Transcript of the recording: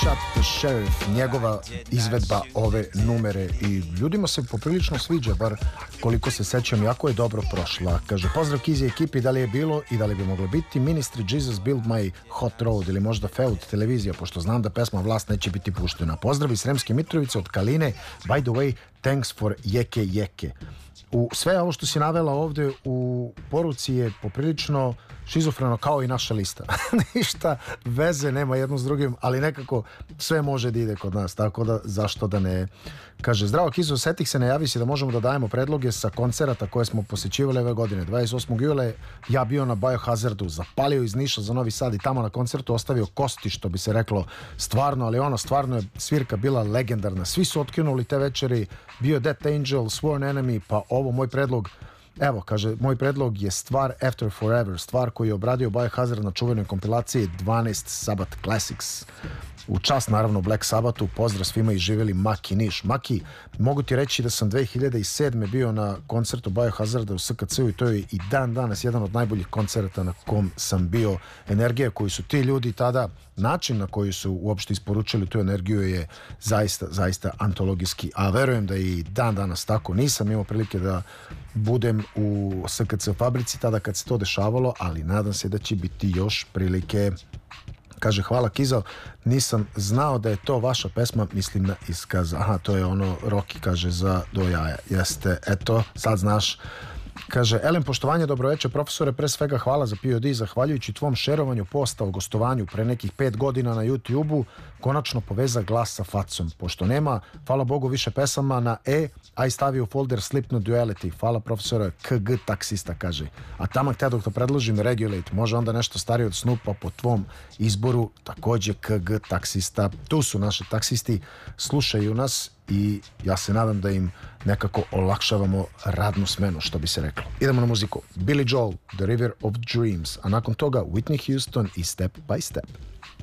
Shot the Sheriff, njegova izvedba ove numere i ljudima se poprilično sviđa, bar koliko se sećam, jako je dobro prošla. Kaže, pozdrav Kizi ekipi, da li je bilo i da li bi moglo biti Ministry, Jesus Build My Hot Road ili možda Feud televizija, pošto znam da pesma Vlast neće biti puštena. Pozdrav iz Sremske Mitrovice od Kaline, by the way, thanks for Jeke Jeke. U sve ovo što si navela ovde u poruci je poprilično šizofreno kao i naša lista. Ništa veze nema jedno s drugim, ali nekako sve može da ide kod nas, tako da zašto da ne. Kaže, zdravo Kizo, setih se, najavi si da možemo da dajemo predloge sa koncerata koje smo posećivali ove godine. 28. jula ja bio na Biohazardu, zapalio iz Niša za Novi Sad i tamo na koncertu ostavio kosti, što bi se reklo, stvarno, ali ono, stvarno je svirka bila legendarna. Svi su otkinuli te večeri, bio Death Angel, Sworn Enemy, pa ovo moj predlog. Evo, kaže, moj predlog je stvar After Forever, stvar koju je obradio Biohazard na čuvenoj kompilaciji 12 Sabbath Classics. U čast, naravno, Black Sabbathu, pozdrav svima i živeli Maki Niš. Maki, mogu ti reći da sam 2007. bio na koncertu Biohazarda u SKC-u i to je i dan danas jedan od najboljih koncerta na kom sam bio. Energija koju su ti ljudi tada, način na koji su uopšte isporučili tu energiju je zaista antologijski, a verujem da i dan danas tako. Nisam imao prilike da budem u SKC fabrici tada kad se to dešavalo, ali nadam se da će biti još prilike. Kaže, hvala Kizo, nisam znao da je to vaša pesma, mislim na iskaz. Aha, to je ono Roki, kaže, za do jaja. Jeste, eto, sad znaš. Kaže, Elem, poštovanje, dobroveče profesore, pre svega hvala za POD, zahvaljujući tvom šerovanju posta o gostovanju pre nekih 5 godina na YouTube-u, konačno poveza glas sa facom. Pošto nema, hvala Bogu, više pesama na aj stavio u folder Slipknot Duality. Hvala profesora KG taksista, kaže. A taman te dok to predložim Regulate, može onda nešto starije od Snoopa po tvom izboru, takođe KG taksista. Tu su naši taksisti, slušaju nas i ja se nadam da im nekako olakšavamo radnu smenu, što bi se reklo. Idemo na muziku. Billy Joel, The River of Dreams, a nakon toga Whitney Houston i Step by Step.